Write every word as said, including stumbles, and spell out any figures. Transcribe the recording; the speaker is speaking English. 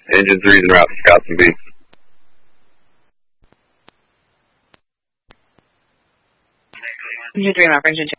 Engine three's en route to Scouts and B. Engine three, map, engine